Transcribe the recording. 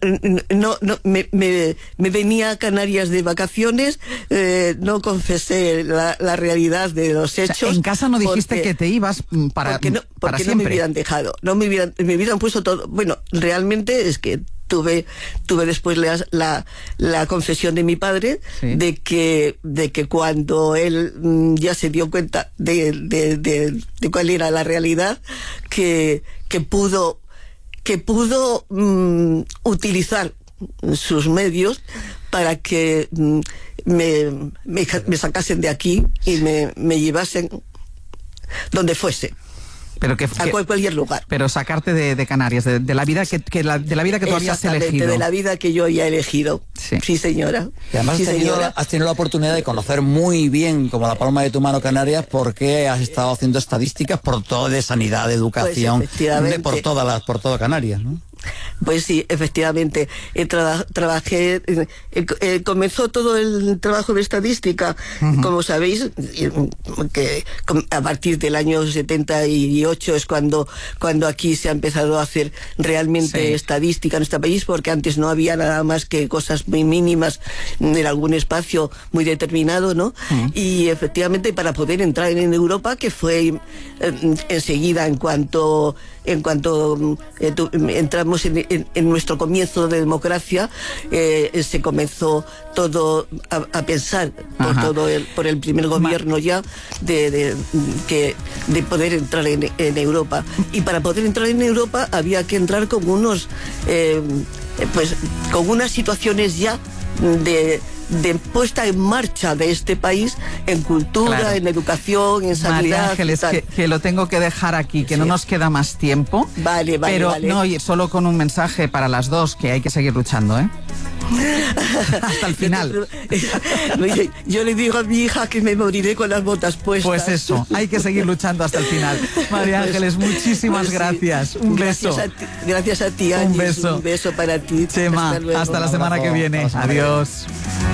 me venía a Canarias de vacaciones, no confesé la realidad de los hechos. O sea, en casa no dijiste que te ibas para siempre. No me hubieran dejado, me hubieran puesto todo. Bueno, realmente es que tuve después la confesión de mi padre, sí, de que cuando él ya se dio cuenta de cuál era la realidad, que pudo utilizar sus medios para que me sacasen de aquí y me llevasen donde fuese. Pero a cualquier lugar. Pero sacarte de Canarias, de la vida que tú habías elegido. De la vida que yo había elegido. Sí, sí, señora. Y además has tenido la oportunidad de conocer muy bien, como la palma de tu mano, Canarias, porque has estado haciendo estadísticas por todo, de sanidad, de educación, pues por toda Canarias, ¿no? Pues sí, efectivamente. Trabajé, comenzó todo el trabajo de estadística, como sabéis, que a partir del año 78 es cuando aquí se ha empezado a hacer realmente estadística en este país, porque antes no había nada más que cosas muy mínimas en algún espacio muy determinado, ¿no? Y efectivamente, para poder entrar en Europa, que fue enseguida, en cuanto entramos en nuestro comienzo de democracia, se comenzó todo a pensar por el primer gobierno ya de poder entrar en Europa. Y para poder entrar en Europa había que entrar con con unas situaciones ya de puesta en marcha de este país en cultura, en educación, en sanidad. María Ángeles, que lo tengo que dejar aquí, que no nos queda más tiempo. Vale. No, y solo con un mensaje para las dos, que hay que seguir luchando, ¿eh? Hasta el final. Yo le digo a mi hija que me moriré con las botas puestas. Pues eso, hay que seguir luchando hasta el final. María Ángeles, muchísimas gracias. Un beso. Gracias a ti, Ángel. Un beso. Un beso para ti. Chema, hasta la semana que viene. Adiós.